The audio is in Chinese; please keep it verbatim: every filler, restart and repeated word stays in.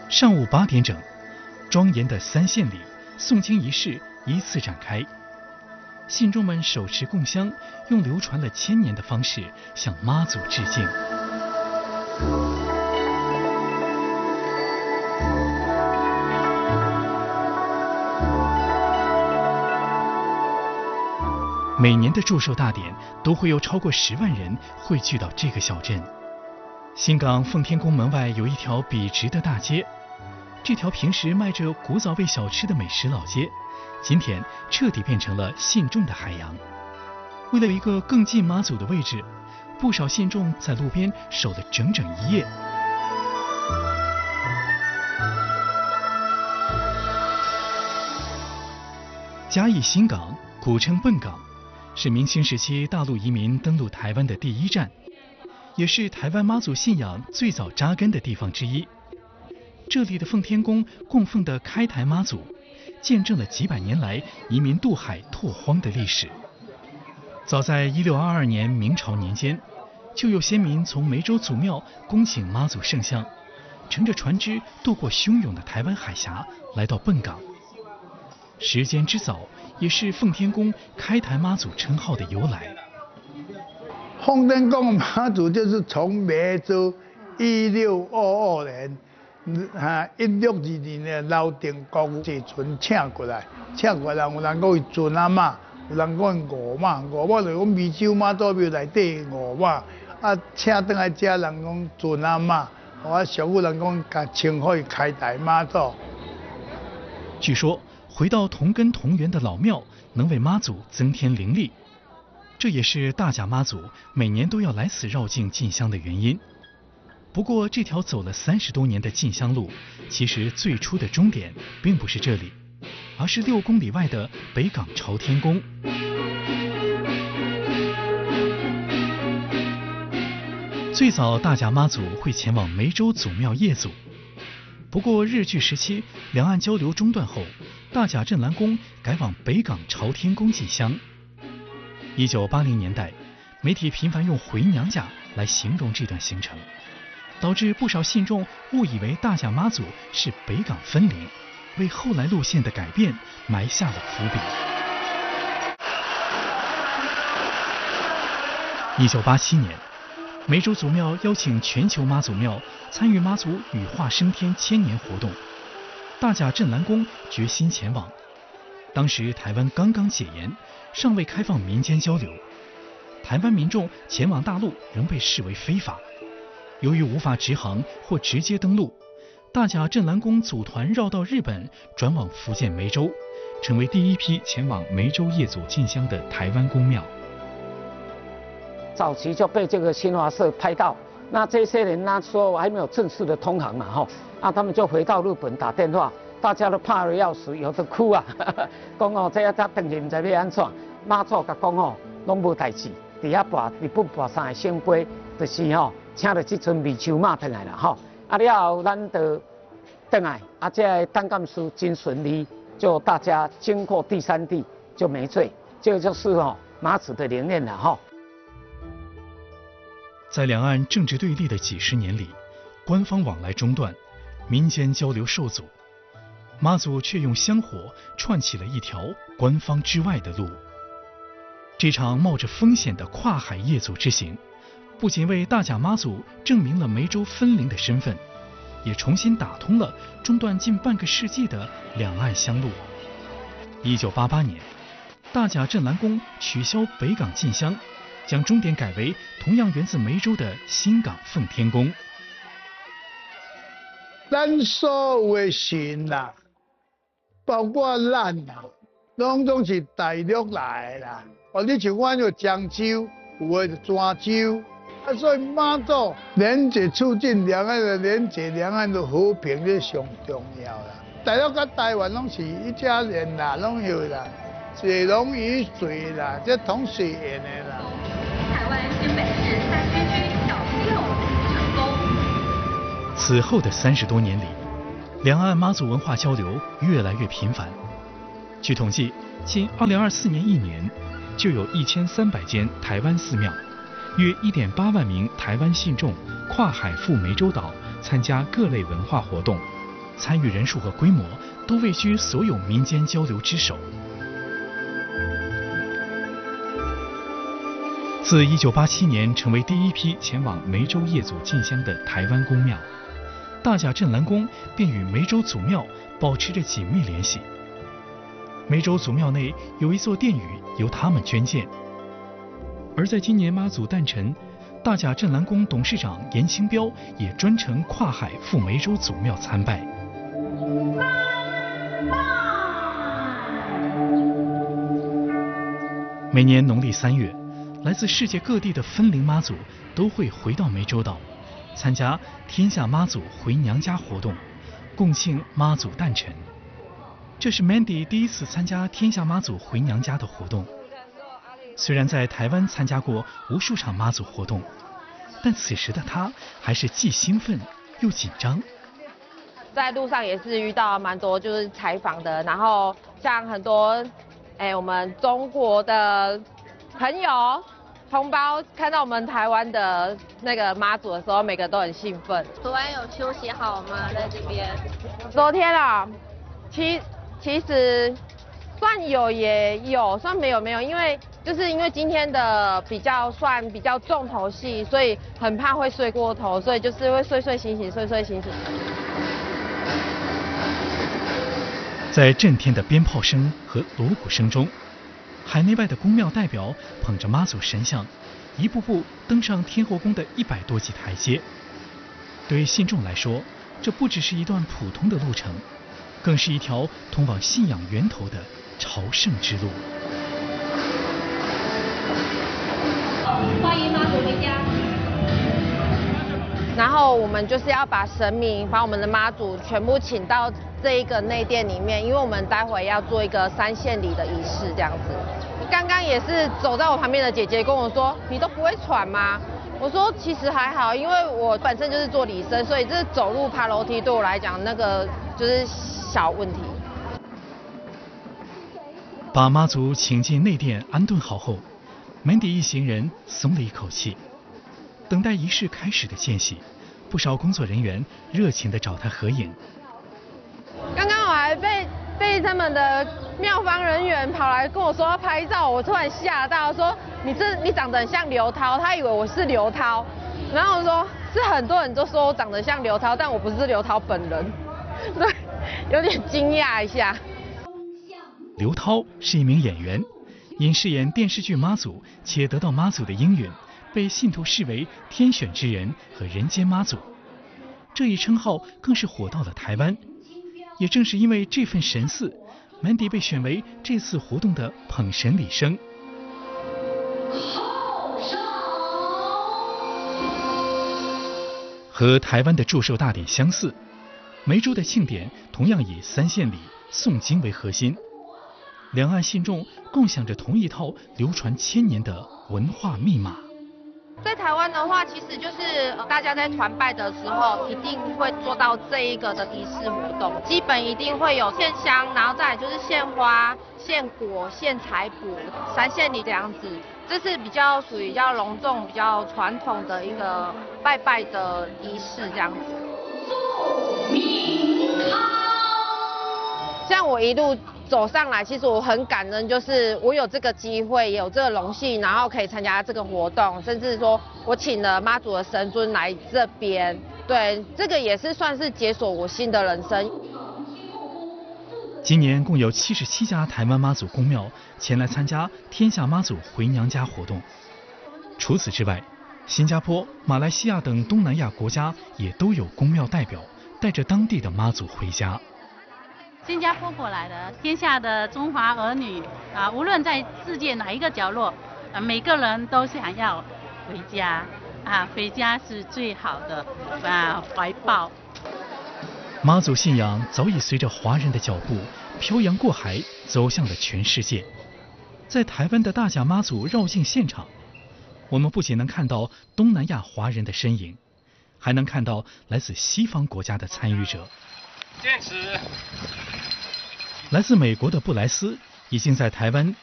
上午八点整，庄严的三献礼、诵经仪式依次展开。信众们手持供香，用流传了千年的方式向妈祖致敬。每年的祝寿大典都会有超过十万人汇聚到这个小镇。新港奉天宫门外有一条笔直的大街，这条平时卖着古早味小吃的美食老街，今天彻底变成了信众的海洋。为了一个更近妈祖的位置，不少信众在路边守了整整一夜。嘉义新港，古称笨港，是明清时期大陆移民登陆台湾的第一站，也是台湾妈祖信仰最早扎根的地方之一。这里的奉天宫供奉的开台妈祖，见证了几百年来移民渡海拓荒的历史。早在一六二二年明朝年间，就有先民从梅州祖庙恭请妈祖圣像，乘着船只渡过汹涌的台湾海峡，来到笨港。时间之早，也是奉天宫开台妈祖称号的由来。 奉天宫妈祖就是从梅州一六二二年。啊！一六二二年老定国坐船请过来，请过来，有人讲伊船啊嘛，有人讲五马，五马就讲湄洲妈祖庙内底五马，啊，请倒来遮人讲船啊嘛，我俗语人讲甲称呼伊开台妈祖。 据说回到同根同源的老庙，能为妈祖增添灵力，这也是大甲妈祖每年都要来此绕境进香的原因。不过，这条走了三十多年的进香路，其实最初的终点并不是这里，而是六公里外的北港朝天宫。最早大甲妈祖会前往梅州祖庙谒祖，不过日据时期两岸交流中断后，大甲镇澜宫改往北港朝天宫进香。一九八零年代，媒体频繁用回娘家来形容这段行程，导致不少信众误以为大甲妈祖是北港分灵，为后来路线的改变埋下了伏笔。一九八七年，梅州祖庙邀请全球妈祖庙参与妈祖羽化升天千年活动，大甲镇澜宫决心前往。当时台湾刚刚解严，尚未开放民间交流，台湾民众前往大陆仍被视为非法。由于无法直航或直接登陆，大甲镇澜宫组团绕到日本，转往福建梅州，成为第一批前往梅州谒祖进香的台湾宫庙。 早期就被这个新华社拍到，那这些人那时候还没有正式的通航嘛，哈，那他们就回到日本打电话，大家都怕得要死，有的哭啊，讲哦，这一搭等于唔知要安怎，妈祖甲讲哦，拢无代志，伫遐跋日本跋三个圣杯，就是吼、哦。请了这阵湄洲马回来了哈，啊了后咱就回来，啊这单干事真顺利，就大家经过第三地就没罪，这就是哦妈祖的灵验了哈。 在两岸政治对立的几十年里，官方往来中断，民间交流受阻，妈祖却用香火串起了一条官方之外的路。这场冒着风险的跨海谒祖之行，不仅为大甲妈祖证明了梅州分灵的身份，也重新打通了中断近半个世纪的两岸乡路。一九八八年，大甲镇澜宫取消北港进香，将终点改为同样源自梅州的新港奉天宫。 咱所有的神啦，包括咱啦，拢总是大陆来的啦。哦，你像我就漳州，有的就泉州。啊，所以妈祖连结促进两岸的连结，两岸的和平是上重要啦。大陆跟台湾拢是一家人啦，拢有啦，水溶于水啦，这同水源的啦。 台湾新北市三区区小六成功。 此后的三十多年里，两岸妈祖文化交流越来越频繁。据统计，仅二零二四年一年，就有一千三百间台湾寺庙。约一点八万名台湾信众跨海赴湄洲岛参加各类文化活动， 参与人数和规模都位居所有民间交流之首。自一九八七年成为第一批前往梅州业祖进香的台湾公庙，大甲镇澜宫便与梅州祖庙保持着紧密联系。梅州祖庙内有一座殿宇由他们捐建，而在今年妈祖诞辰，大甲镇澜宫董事长严清标也专程跨海赴梅州祖庙参拜。每年农历三月，来自世界各地的分灵妈祖都会回到湄洲岛，参加天下妈祖回娘家活动，共庆妈祖诞辰。这是 Mandy 第一次参加天下妈祖回娘家的活动。虽然在台湾参加过无数场妈祖活动，但此时的她还是既兴奋又紧张。 在路上也是遇到蛮多就是采访的，然后像很多哎我们中国的朋友同胞看到我们台湾的那个妈祖的时候，每个都很兴奋。 昨晚有休息好吗？在这边？ 昨天啊，其其实算有也有，算没有没有，因为就是因为今天的比较算比较重头戏，所以很怕会睡过头，所以就是会睡睡醒醒，睡睡醒醒。 在震天的鞭炮声和锣鼓声中，海内外的宫庙代表捧着妈祖神像，一步步登上天后宫的一百多级台阶。对信众来说，这不只是一段普通的路程，更是一条通往信仰源头的朝圣之路。 欢迎妈祖回家。 然后我们就是要把神明，把我们的妈祖全部请到这一个内殿里面，因为我们待会要做一个三献礼的仪式，这样子。刚刚也是走在我旁边的姐姐跟我说：“你都不会喘吗？”我说：“其实还好，因为我本身就是做礼生，所以这走路爬楼梯对我来讲那个就是小问题。” 把妈祖请进内殿安顿好后，Mandy一行人松了一口气。等待仪式开始的间隙，不少工作人员热情地找他合影。 刚刚我还被被他们的庙方人员跑来跟我说要拍照，我突然吓到，说你这你长得很像刘涛，他以为我是刘涛，然后我说是很多人都说我长得像刘涛，但我不是刘涛本人，对，有点惊讶一下。 刘涛是一名演员，因饰演电视剧妈祖且得到妈祖的应允，被信徒视为天选之人和人间妈祖，这一称号更是火到了台湾。也正是因为这份神似，Mandy被选为这次活动的捧神礼生。和台湾的祝寿大典相似，梅州的庆典同样以三献礼、诵经为核心，两岸信众共享着同一套流传千年的文化密码。 在台湾的话，其实就是大家在团拜的时候，一定会做到这一个的仪式活动，基本一定会有献香，然后再来就是献花、献果、献财帛、三献礼这样子，这是比较属于比较隆重、比较传统的一个拜拜的仪式这样子。像我一路走上来，其实我很感恩，就是我有这个机会，也有这个荣幸，然后可以参加这个活动，甚至说我请了妈祖的神尊来这边，对，这个也是算是解锁我新的人生。 今年共有七十七家台湾妈祖公庙前来参加天下妈祖回娘家活动。除此之外，新加坡、马来西亚等东南亚国家也都有公庙代表带着当地的妈祖回家。 新加坡过来的天下的中华儿女啊，无论在世界哪一个角落，啊，每个人都想要回家啊，回家是最好的啊怀抱。 妈祖信仰早已随着华人的脚步漂洋过海，走向了全世界。在台湾的大甲妈祖绕境现场，我们不仅能看到东南亚华人的身影，还能看到来自西方国家的参与者。 坚持。 来自美国的布莱斯已经在台湾